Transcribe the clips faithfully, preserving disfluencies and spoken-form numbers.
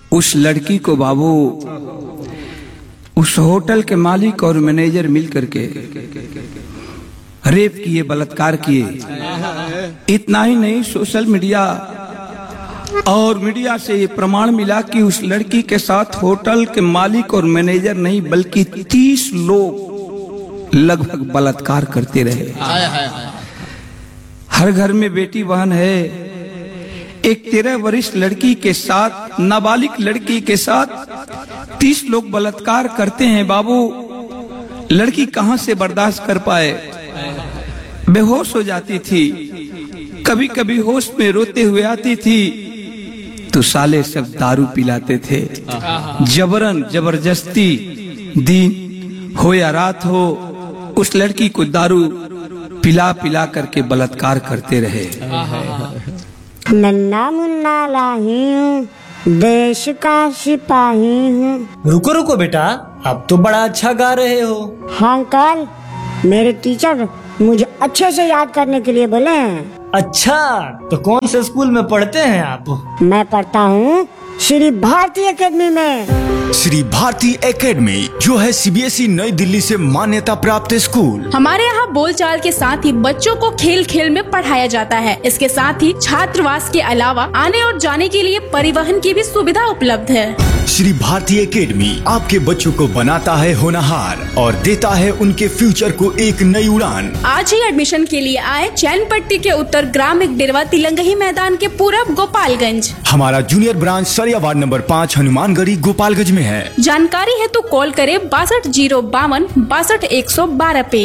उस लड़की को बाबू उस होटल के मालिक और मैनेजर मिलकर के रेप किए, बलात्कार किए। इतना ही नहीं, सोशल मीडिया और मीडिया से ये प्रमाण मिला कि उस लड़की के साथ होटल के मालिक और मैनेजर नहीं बल्कि तीस लोग लगभग बलात्कार करते रहे। हर घर में बेटी बहन है। एक तेरह वरिष्ठ लड़की के साथ, नाबालिग लड़की के साथ तीस लोग बलात्कार करते हैं बाबू। लड़की कहां से बर्दाश्त कर पाए, बेहोश हो जाती थी, कभी कभी होश में रोते हुए आती थी तो साले सब दारू पिलाते थे। जबरन जबरदस्ती दिन हो या रात हो उस लड़की को दारू पिला पिला करके बलात्कार करते रहे। नन्ना मुन्ना लाही हूँ, देश का सिपाही हूँ। रुको रुको बेटा, अब तो बड़ा अच्छा गा रहे हो। हाँ अंकल, मेरे टीचर मुझे अच्छे से याद करने के लिए बोले हैं। अच्छा, तो कौन से स्कूल में पढ़ते हैं आप? मैं पढ़ता हूँ श्री भारती एकेडमी में। श्री भारती एकेडमी जो है सीबीएसई नई दिल्ली से मान्यता प्राप्त स्कूल। हमारे यहाँ बोलचाल के साथ ही बच्चों को खेल खेल में पढ़ाया जाता है। इसके साथ ही छात्रावास के अलावा आने और जाने के लिए परिवहन की भी सुविधा उपलब्ध है। श्री भारती एकेडमी आपके बच्चों को बनाता है होनहार और देता है उनके फ्यूचर को एक नई उड़ान। आज ही एडमिशन के लिए आए चैनपट्टी के उत्तर ग्राम डेरवा तिलंगही मैदान के पूरब गोपालगंज। हमारा जूनियर ब्रांच सरिया वार्ड नंबर पाँच हनुमानगढ़ी गोपालगंज में है। जानकारी है तो कॉल करे बासठ जीरो बावन बासठ एक सौ बारह पे।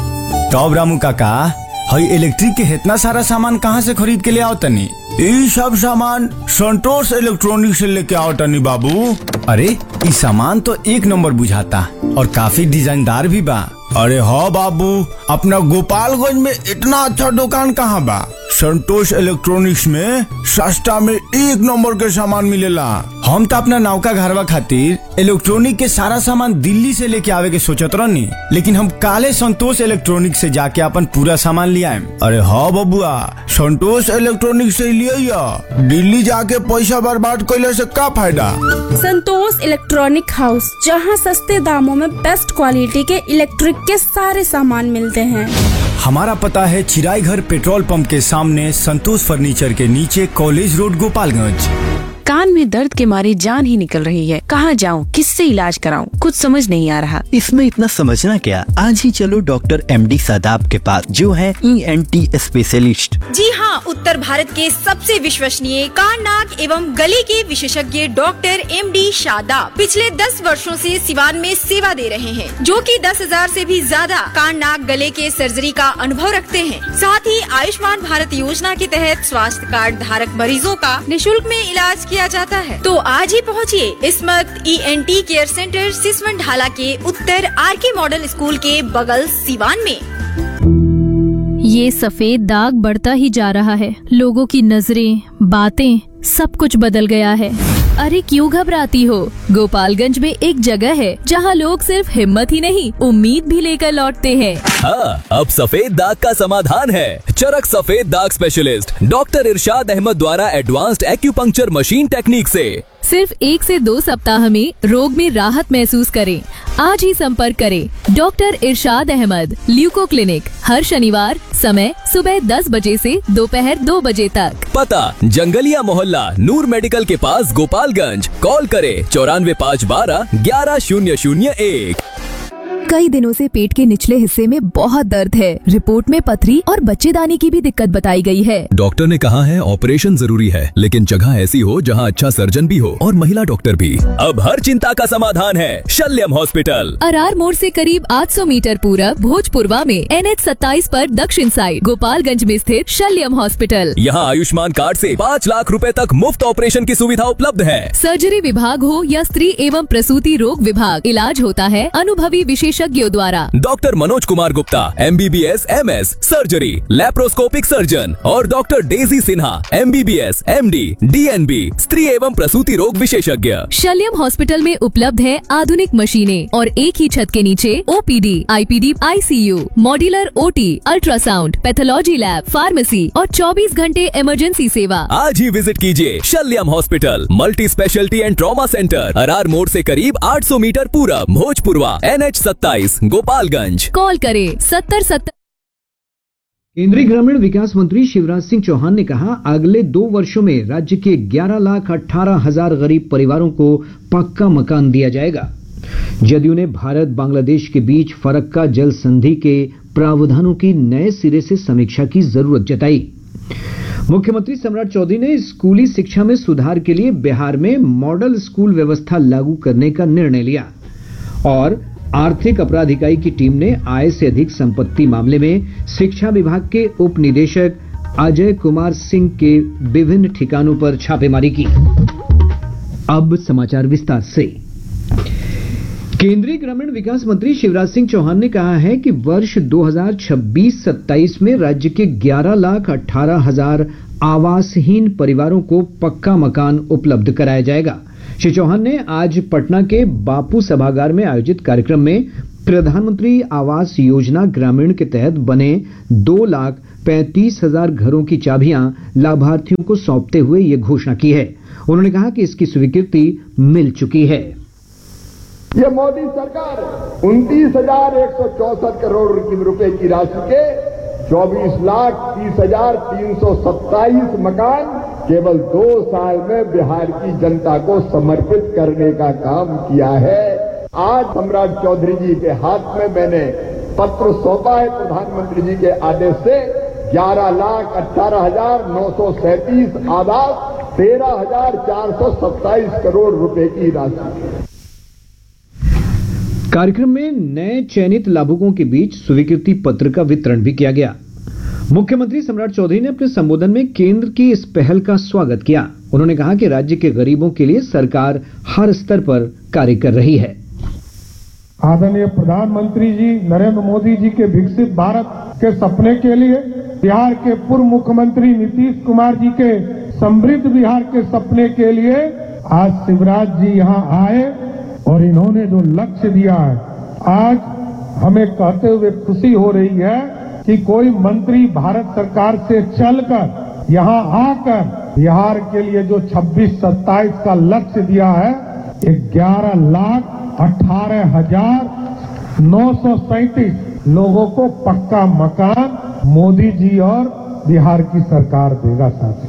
तो रामू काका, हई इलेक्ट्रिक के इतना सारा सामान कहाँ से खरीद के ले आओ तनी? ये सब सामान संतोष इलेक्ट्रॉनिक से लेके आओ तनी बाबू। अरे ये सामान तो एक नंबर बुझाता और काफी डिजाइनदार भी बा। अरे हाँ बाबू, अपना गोपालगंज में इतना अच्छा दुकान कहाँ बा? संतोष इलेक्ट्रॉनिक्स में सस्ता में एक नंबर के सामान मिलेला। हम तो अपना नौका घरवा खातिर इलेक्ट्रॉनिक के सारा सामान दिल्ली से लेके आवे के सोचत रहनी, लेकिन हम काले संतोष इलेक्ट्रॉनिक से जाके अपन पूरा सामान ले आए। अरे हाँ बबुआ, संतोष इलेक्ट्रॉनिक से लिया, दिल्ली जाके पैसा बर्बाद कैले से का फायदा। संतोष इलेक्ट्रॉनिक हाउस, जहां सस्ते दामों में बेस्ट क्वालिटी के इलेक्ट्रिक के सारे सामान मिलते हैं। हमारा पता है चिराई घर पेट्रोल पंप के सामने, संतोष फर्नीचर के नीचे, कॉलेज रोड गोपालगंज। कान में दर्द के मारे जान ही निकल रही है। कहाँ जाऊँ, किससे इलाज कराऊँ, कुछ समझ नहीं आ रहा। इसमें इतना समझना क्या, आज ही चलो डॉक्टर एमडी शादाब के पास, जो है ईएनटी स्पेशलिस्ट। जी हाँ, उत्तर भारत के सबसे विश्वसनीय कान नाक एवं गले के विशेषज्ञ डॉक्टर एमडी शादाब पिछले दस वर्षों से सिवान में सेवा दे रहे हैं, जो कि दस हजार से भी ज्यादा कान नाक गले के सर्जरी का अनुभव रखते हैं। साथ ही आयुष्मान भारत योजना के तहत स्वास्थ्य कार्ड धारक मरीजों का निःशुल्क में इलाज किया जाता है। तो आज ही पहुँचिए स्मृत ईएनटी केयर सेंटर सिसवन ढाला के उत्तर आर के मॉडल स्कूल के बगल सिवान में। ये सफेद दाग बढ़ता ही जा रहा है। लोगों की नजरें, बातें, सब कुछ बदल गया है। अरे क्यों घबराती हो? गोपालगंज में एक जगह है जहां लोग सिर्फ हिम्मत ही नहीं, उम्मीद भी लेकर लौटते हैं। हाँ, अब सफेद दाग का समाधान है। चरक सफेद दाग स्पेशलिस्ट डॉक्टर इरशाद अहमद द्वारा एडवांस्ड एक्यूपंक्चर मशीन टेक्निक से सिर्फ एक से दो सप्ताह में रोग में राहत महसूस करें। आज ही संपर्क करें डॉक्टर इरशाद अहमद, ल्यूको क्लिनिक, हर शनिवार, समय सुबह दस बजे से दोपहर दो बजे तक। पता जंगलिया मोहल्ला, नूर मेडिकल के पास, गोपालगंज। कॉल करे चौरानवे पाँच बारह ग्यारह शून्य शून्य एक। कई दिनों से पेट के निचले हिस्से में बहुत दर्द है। रिपोर्ट में पथरी और बच्चेदानी की भी दिक्कत बताई गई है। डॉक्टर ने कहा है ऑपरेशन जरूरी है, लेकिन जगह ऐसी हो जहां अच्छा सर्जन भी हो और महिला डॉक्टर भी। अब हर चिंता का समाधान है शल्यम हॉस्पिटल। अरार मोड़ से करीब आठ सौ मीटर पूरब भोजपुरवा में एन एच सत्ताईस पर दक्षिण साइड गोपालगंज में स्थित शल्यम हॉस्पिटल। यहाँ आयुष्मान कार्ड से पाँच लाख रुपए तक मुफ्त ऑपरेशन की सुविधा उपलब्ध है। सर्जरी विभाग हो या स्त्री एवं प्रसूति रोग विभाग, इलाज होता है अनुभवी विशेष विशेषज्ञों द्वारा। Doctor Manoj Kumar Gupta M B B S M S surgery laparoscopic surgeon और doctor Daisy Sinha M B B S M D D N B स्त्री एवं प्रसूति रोग विशेषज्ञ। शल्यम हॉस्पिटल में उपलब्ध है आधुनिक मशीनें और एक ही छत के नीचे O P D, I P D, I C you, modular O T, ultrasound, pathology lab, pharmacy और चौबीस घंटे इमरजेंसी सेवा। आज ही विजिट कीजिए शल्यम hospital, multi speciality and trauma centre, Arar मोड़ से करीब आठ सौ मीटर पूरब, भोजपुरवा, एन एच सत्ताईस, गोपालगंज। कॉल करें सत्तर सत्तर। केंद्रीय ग्रामीण विकास मंत्री शिवराज सिंह चौहान ने कहा, अगले दो वर्षों में राज्य के ग्यारह लाख अठारह हजार गरीब परिवारों को पक्का मकान दिया जाएगा। जदयू ने भारत बांग्लादेश के बीच फरक्का जल संधि के प्रावधानों की नए सिरे से समीक्षा की जरूरत जताई। मुख्यमंत्री सम्राट चौधरी ने स्कूली शिक्षा में सुधार के लिए बिहार में मॉडल स्कूल व्यवस्था लागू करने का निर्णय लिया और आर्थिक अपराध इकाई की टीम ने आय से अधिक संपत्ति मामले में शिक्षा विभाग के उप निदेशक अजय कुमार सिंह के विभिन्न ठिकानों पर छापेमारी की। अब समाचार विस्तार से। केंद्रीय ग्रामीण विकास मंत्री शिवराज सिंह चौहान ने कहा है कि वर्ष दो हज़ार छब्बीस सत्ताईस में राज्य के ग्यारह लाख अठारह हजार आवासहीन परिवारों को पक्का मकान उपलब्ध कराया जाएगा। श्री चौहान ने आज पटना के बापू सभागार में आयोजित कार्यक्रम में प्रधानमंत्री आवास योजना ग्रामीण के तहत बने दो लाख पैंतीस हजार घरों की चाबियां लाभार्थियों को सौंपते हुए ये घोषणा की है। उन्होंने कहा कि इसकी स्वीकृति मिल चुकी है। ये मोदी सरकार उनतीस हजार एक सौ चौसठ करोड़ रुपए की राशि के चौबीस लाख तीस हजार तीन सौ सत्ताईस मकान केवल दो साल में बिहार की जनता को समर्पित करने का काम किया है। आज सम्राट चौधरी जी के हाथ में मैंने पत्र सौंपा है प्रधानमंत्री जी के आदेश से ग्यारह लाख अठारह हजार नौ सौ सैंतीस आवास तेरह हजार चार सौ सत्ताईस करोड़ रुपए की राशि। कार्यक्रम में नए चयनित लाभुकों के बीच स्वीकृति पत्र का वितरण भी किया गया। मुख्यमंत्री सम्राट चौधरी ने अपने संबोधन में केंद्र की इस पहल का स्वागत किया। उन्होंने कहा कि राज्य के गरीबों के लिए सरकार हर स्तर पर कार्य कर रही है। आदरणीय प्रधानमंत्री जी नरेंद्र मोदी जी के विकसित भारत के सपने के लिए, बिहार के पूर्व मुख्यमंत्री नीतीश कुमार जी के समृद्ध बिहार के सपने के लिए आज शिवराज जी यहाँ आए और इन्होंने जो लक्ष्य दिया है, आज हमें कहते हुए खुशी हो रही है कि कोई मंत्री भारत सरकार से चलकर यहाँ आकर बिहार के लिए जो छब्बीस सत्ताईस का लक्ष्य दिया है, ग्यारह लाख अठारह हजार नौ सौ सैंतीस लोगों को पक्का मकान मोदी जी और बिहार की सरकार देगा। साथियों,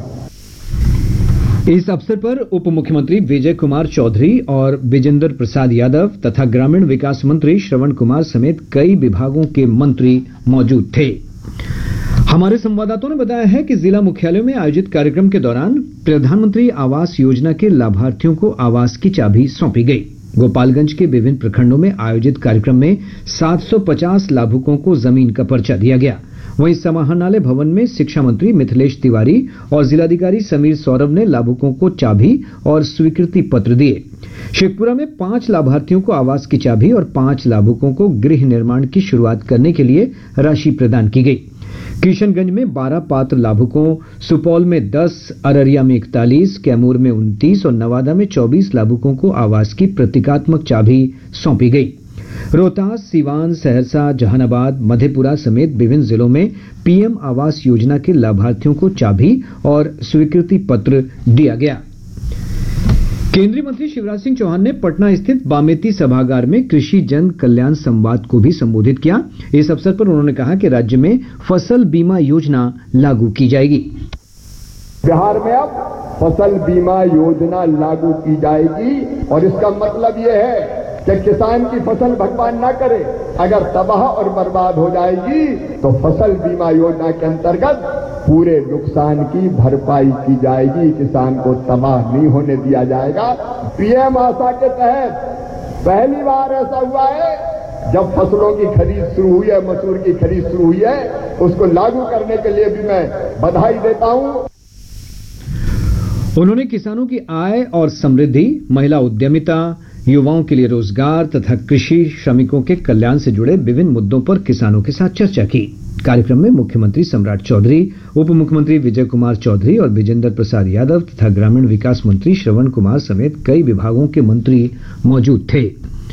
इस अवसर पर उप मुख्यमंत्री विजय कुमार चौधरी और विजेंद्र प्रसाद यादव तथा ग्रामीण विकास मंत्री श्रवण कुमार समेत कई विभागों के मंत्री मौजूद थे। हमारे संवाददाताओं ने बताया है कि जिला मुख्यालयों में आयोजित कार्यक्रम के दौरान प्रधानमंत्री आवास योजना के लाभार्थियों को आवास की चाबी सौंपी गई। गोपालगंज के विभिन्न प्रखंडों में आयोजित कार्यक्रम में सात सौ पचास लाभुकों को जमीन का पर्चा दिया गया। वहीं समाहरणालय भवन में शिक्षा मंत्री मिथिलेश तिवारी और जिलाधिकारी समीर सौरभ ने लाभुकों को चाबी और स्वीकृति पत्र दिए। शेखपुरा में पांच लाभार्थियों को आवास की चाबी और पांच लाभुकों को गृह निर्माण की शुरुआत करने के लिए राशि प्रदान की गई। किशनगंज में बारह पात्र लाभुकों, सुपौल में दस, अररिया में इकतालीस, कैमूर में उनतीस और नवादा में चौबीस लाभुकों को आवास की प्रतीकात्मक चाबी सौंपी गई। रोहतास, सीवान, सहरसा, जहानाबाद, मधेपुरा समेत विभिन्न जिलों में पीएम आवास योजना के लाभार्थियों को चाबी और स्वीकृति पत्र दिया गया। केंद्रीय मंत्री शिवराज सिंह चौहान ने पटना स्थित बामेती सभागार में कृषि जन कल्याण संवाद को भी संबोधित किया। इस अवसर पर उन्होंने कहा कि राज्य में फसल बीमा योजना लागू की जाएगी। बिहार में अब फसल बीमा योजना लागू की जाएगी और इसका मतलब यह है कि किसान की फसल भगवान ना करे, अगर तबाह और बर्बाद हो जाएगी तो फसल बीमा योजना के अंतर्गत पूरे नुकसान की भरपाई की जाएगी, किसान को तबाह नहीं होने दिया जाएगा। पीएम आशा के तहत पहली बार ऐसा हुआ है जब फसलों की खरीद शुरू हुई है, मसूर की खरीद शुरू हुई है, उसको लागू करने के लिए भी मैं बधाई देता हूं। उन्होंने किसानों की आय और समृद्धि, महिला उद्यमिता, युवाओं के लिए रोजगार तथा कृषि श्रमिकों के कल्याण से जुड़े विभिन्न मुद्दों पर किसानों के साथ चर्चा की। कार्यक्रम में मुख्यमंत्री सम्राट चौधरी, उप मुख्यमंत्री विजय कुमार चौधरी और विजेंद्र प्रसाद यादव तथा ग्रामीण विकास मंत्री श्रवण कुमार समेत कई विभागों के मंत्री मौजूद थे।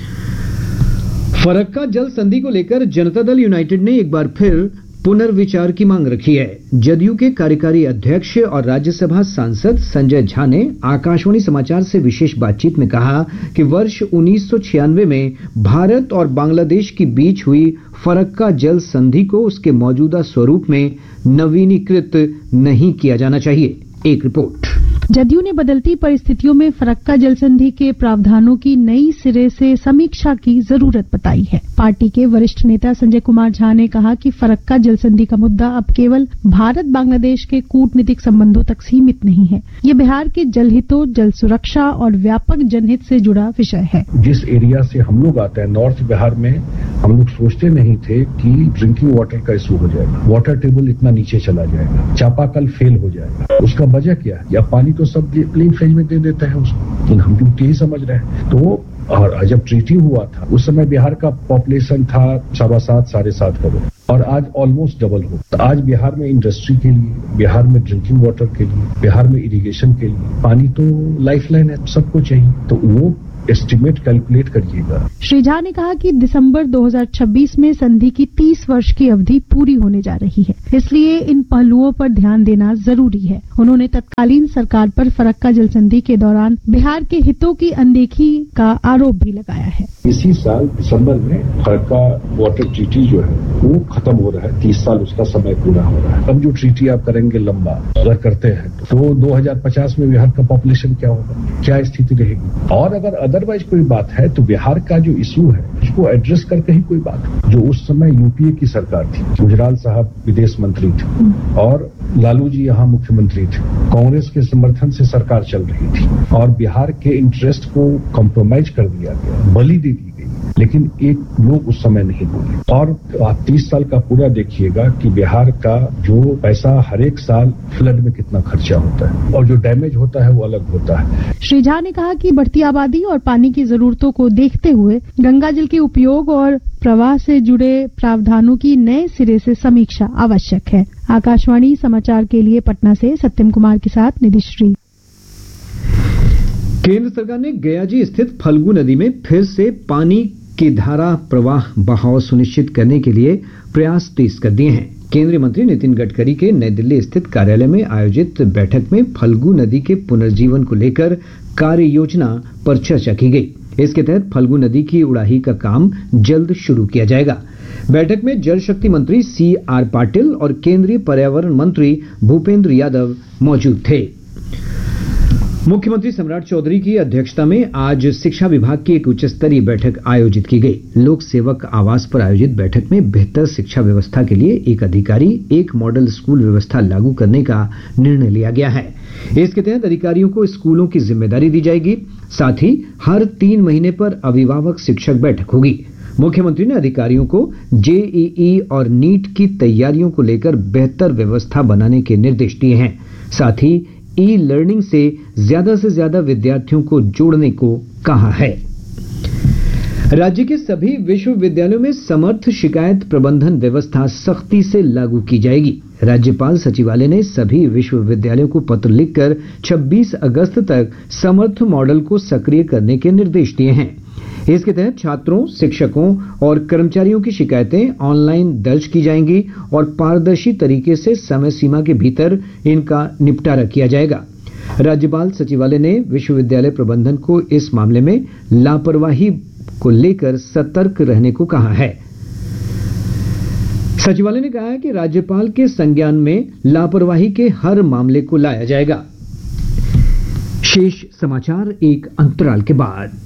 फरक्का जल संधि को लेकर जनता दल यूनाइटेड ने एक बार फिर पुनर्विचार की मांग रखी है। जदयू के कार्यकारी अध्यक्ष और राज्यसभा सांसद संजय झा ने आकाशवाणी समाचार से विशेष बातचीत में कहा कि वर्ष उन्नीस सौ छियानवे में भारत और बांग्लादेश के बीच हुई फरक्का जल संधि को उसके मौजूदा स्वरूप में नवीनीकृत नहीं किया जाना चाहिए। एक रिपोर्ट। जदयू ने बदलती परिस्थितियों में फरक्का जल संधि के प्रावधानों की नई सिरे से समीक्षा की जरूरत बताई है। पार्टी के वरिष्ठ नेता संजय कुमार झा ने कहा कि फरक्का जल संधि का मुद्दा अब केवल भारत बांग्लादेश के कूटनीतिक संबंधों तक सीमित नहीं है। ये बिहार के जल हितों, जल सुरक्षा और व्यापक जनहित से जुड़ा विषय है। जिस एरिया से हम लोग आते हैं, नॉर्थ बिहार में, हम लोग सोचते नहीं थे कि ड्रिंकिंग वाटर का इशू हो जाएगा, वाटर टेबल इतना नीचे चला जाएगा, चापाकल फेल हो जाएगा। उसका वजह क्या है? या पानी तो सब प्लेन फेज में दे देते हैं उसको, लेकिन हम लोग यही समझ रहे हैं। तो और जब ट्रीटी हुआ था उस समय बिहार का पॉपुलेशन था सवा सात साढ़े सात करोड़ और आज ऑलमोस्ट डबल हो। तो आज बिहार में इंडस्ट्री के लिए, बिहार में ड्रिंकिंग वाटर के लिए, बिहार में इरिगेशन के लिए पानी तो लाइफलाइन है, सबको चाहिए। तो वो एस्टिमेट कैलकुलेट करिएगा। श्री झा ने कहा कि दिसंबर दो हज़ार छब्बीस में संधि की तीस वर्ष की अवधि पूरी होने जा रही है, इसलिए इन पहलुओं पर ध्यान देना जरूरी है। उन्होंने तत्कालीन सरकार पर फरक्का जल संधि के दौरान बिहार के हितों की अनदेखी का आरोप भी लगाया है। इसी साल दिसंबर में फरक्का वाटर ट्रीटी जो है वो खत्म हो रहा है, तीस साल उसका समय पूरा हो रहा है। अब जो ट्रीटी आप करेंगे लंबा अगर करते हैं तो दो हजार पचास में बिहार का पॉपुलेशन क्या होगा, क्या स्थिति रहेगी? और अगर अदरवाइज कोई बात है तो बिहार का जो इशू है उसको एड्रेस करके ही कोई बात है। जो उस समय यूपीए की सरकार थी, गुजराल साहब विदेश मंत्री थे और लालू जी यहाँ मुख्यमंत्री थे, कांग्रेस के समर्थन से सरकार चल रही थी और बिहार के इंटरेस्ट को कॉम्प्रोमाइज कर दिया गया, बलि दे दी गई, लेकिन एक लोग उस समय नहीं बोले। और आप तीस साल का पूरा देखिएगा कि बिहार का जो पैसा हर एक साल फ्लड में कितना खर्चा होता है और जो डैमेज होता है वो अलग होता है। श्री झा ने कहा कि बढ़ती आबादी और पानी की जरूरतों को देखते हुए गंगा जल के उपयोग और प्रवाह से जुड़े प्रावधानों की नए सिरे से समीक्षा आवश्यक है। आकाशवाणी समाचार के लिए पटना से सत्यम कुमार के साथ निधिश्री। केंद्र सरकार ने गयाजी स्थित फल्गु नदी में फिर से पानी की धारा प्रवाह बहाव सुनिश्चित करने के लिए प्रयास तेज कर दिए हैं। केंद्रीय मंत्री नितिन गडकरी के नई दिल्ली स्थित कार्यालय में आयोजित बैठक में फल्गु नदी के पुनर्जीवन को लेकर कार्य योजना पर चर्चा की गई। इसके तहत फल्गु नदी की उड़ाही का काम जल्द शुरू किया जाएगा। बैठक में जल शक्ति मंत्री सी आर पाटिल और केंद्रीय पर्यावरण मंत्री भूपेंद्र यादव मौजूद थे। मुख्यमंत्री सम्राट चौधरी की अध्यक्षता में आज शिक्षा विभाग की एक उच्च स्तरीय बैठक आयोजित की गई। लोक सेवक आवास पर आयोजित बैठक में बेहतर शिक्षा व्यवस्था के लिए एक अधिकारी एक मॉडल स्कूल व्यवस्था लागू करने का निर्णय लिया गया है। इसके तहत अधिकारियों को स्कूलों की जिम्मेदारी दी जाएगी। साथ ही हर तीन महीने पर अभिभावक शिक्षक बैठक होगी। मुख्यमंत्री ने अधिकारियों को जेईई और नीट की तैयारियों को लेकर बेहतर व्यवस्था बनाने के निर्देश दिए हैं। साथ ही ई लर्निंग से ज्यादा से ज्यादा विद्यार्थियों को जोड़ने को कहा है। राज्य के सभी विश्वविद्यालयों में समर्थ शिकायत प्रबंधन व्यवस्था सख्ती से लागू की जाएगी। राज्यपाल सचिवालय ने सभी विश्वविद्यालयों को पत्र लिखकर छब्बीस अगस्त तक समर्थ मॉडल को सक्रिय करने के निर्देश दिए हैं। इसके तहत छात्रों, शिक्षकों और कर्मचारियों की शिकायतें ऑनलाइन दर्ज की जाएंगी और पारदर्शी तरीके से समय सीमा के भीतर इनका निपटारा किया जाएगा। राज्यपाल सचिवालय ने विश्वविद्यालय प्रबंधन को इस मामले में लापरवाही को लेकर सतर्क रहने को कहा है। सचिवालय ने कहा है कि राज्यपाल के संज्ञान में लापरवाही के हर मामले को लाया जाएगा। शेष समाचार एक अंतराल के बाद।